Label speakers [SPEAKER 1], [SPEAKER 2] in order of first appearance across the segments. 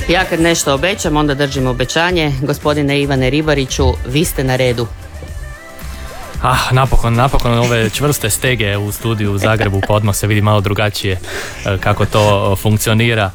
[SPEAKER 1] Ja kad nešto obećam, onda držim obećanje. Gospodine Ivane Ribariću, vi ste na redu.
[SPEAKER 2] Napokon ove čvrste stege u studiju u Zagrebu, pa odmah se vidi malo drugačije kako to funkcionira.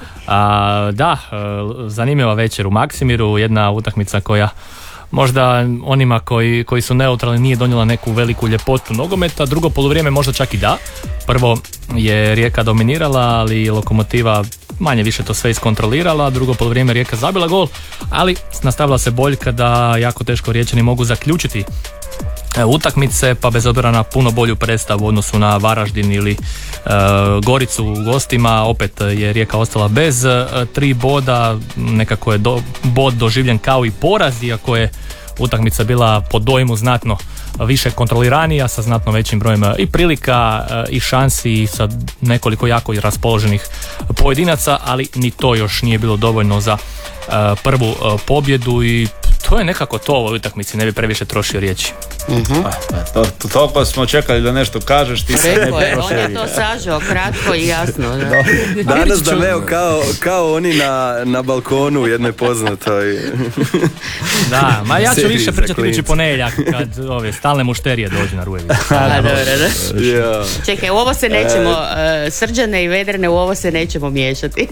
[SPEAKER 2] Zanimljiva večer u Maksimiru, jedna utakmica koja možda onima koji su neutralni nije donijela neku veliku ljepotu nogometa, drugo poluvrijeme možda čak i da. Prvo je Rijeka dominirala, ali Lokomotiva manje više to sve iskontrolirala, drugo poluvrijeme Rijeka zabila gol, ali nastavila se boljka da jako teško Riječani mogu zaključiti utakmice, pa bez obzira na puno bolju predstavu u odnosu na Varaždin ili Goricu u gostima, opet je Rijeka ostala bez 3 boda, nekako je bod doživljen kao i poraz, iako je utakmica bila po dojmu znatno više kontroliranija, sa znatno većim brojem i prilika i šansi i sa nekoliko jako raspoloženih pojedinaca, ali ni to još nije bilo dovoljno za prvu pobjedu i to je nekako to u ovoj utakmici, ne bi previše trošio riječi.
[SPEAKER 3] Toliko smo čekali da nešto kažeš, ti se ne bi trošio.
[SPEAKER 1] On je to sažao kratko i jasno.
[SPEAKER 4] Danas da Leo kao oni na balkonu u jednoj poznatoj.
[SPEAKER 2] Da, ma ja ću više pričati idući ponedjeljak kad ove stalne mušterije dođu na Rujevicu.
[SPEAKER 1] Čekaj, u ovo se nećemo, Srđane i Vedrene, u ovo se nećemo miješati.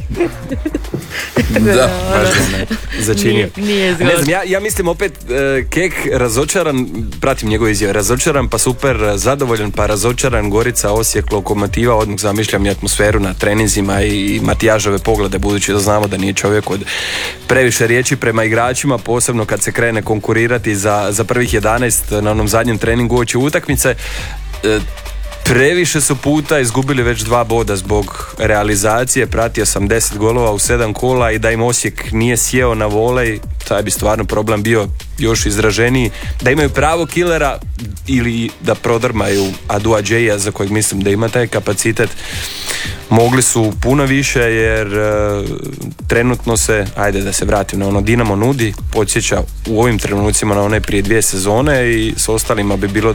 [SPEAKER 4] Da, baš ne. Začinio.
[SPEAKER 1] Nije
[SPEAKER 4] ne znam, ja mislim opet Kek razočaran, pratim njegove izjave, razočaran pa super, zadovoljan pa razočaran, Gorica, Osijek, Lokomotiva, odmah zamišljam i atmosferu na treninzima i Matijažove poglede, budući da znamo da nije čovjek od previše riječi prema igračima, posebno kad se krene konkurirati za prvih 11 na onom zadnjem treningu uoči utakmice. Previše su puta izgubili već 2 boda zbog realizacije, pratio sam 10 golova u 7 kola i da im Osijek nije sjeo na volej, taj bi stvarno problem bio još izraženiji. Da imaju pravo killera ili da prodrmaju Adua Džeja, za kojeg mislim da ima taj kapacitet, mogli su puno više, jer trenutno se, ajde da se vratim na ono, Dinamo nudi, podsjeća u ovim trenucima na one prije 2 sezone i s ostalima bi bilo